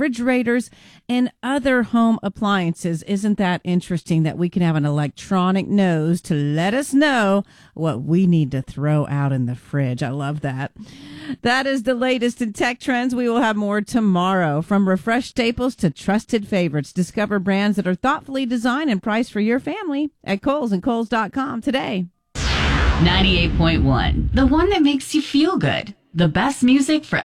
refrigerators, and other home appliances. Isn't that interesting that we can have an electronic nose to let us know what we need to throw out in the fridge? I love that. That is the latest in tech trends. We will have more tomorrow. From refreshed staples to trusted favorites, discover brands that are thoughtfully designed and priced for your family at Kohl's and Kohl's.com today. 98.1, the one that makes you feel good. The best music for